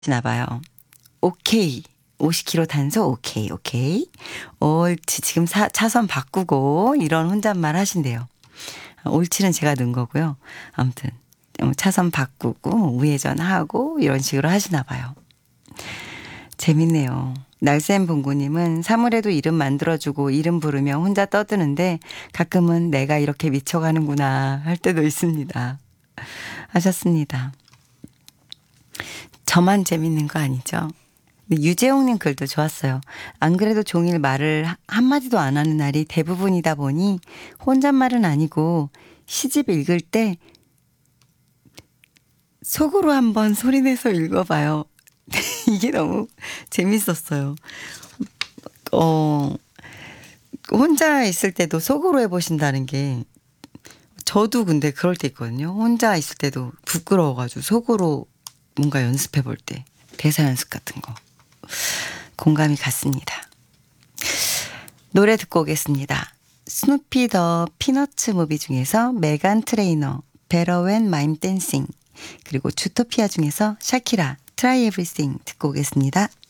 하시나 봐요. 오케이. 50km 단속 오케이 오케이. 옳지. 지금 차선 바꾸고 이런 혼잣말 하신대요. 옳지는 제가 넣은 거고요. 아무튼 차선 바꾸고 우회전하고 이런 식으로 하시나 봐요. 재밌네요. 날쌘 봉구님은 사물에도 이름 만들어주고 이름 부르며 혼자 떠드는데 가끔은 내가 이렇게 미쳐가는구나 할 때도 있습니다. 하셨습니다. 저만 재밌는 거 아니죠? 유재홍님 글도 좋았어요. 안 그래도 종일 말을 한마디도 안 하는 날이 대부분이다 보니 혼잣말은 아니고 시집 읽을 때 속으로 한번 소리내서 읽어봐요. 이게 너무 재밌었어요. 혼자 있을 때도 속으로 해보신다는 게 저도 근데 그럴 때 있거든요. 혼자 있을 때도 부끄러워가지고 속으로 뭔가 연습해 볼 때 대사 연습 같은 거 공감이 갔습니다. 노래 듣고 오겠습니다. 스누피 더 피너츠 무비 중에서 메간 트레이너 Better When I'm Dancing 그리고 주토피아 중에서 샤키라 Try Everything 듣고 오겠습니다.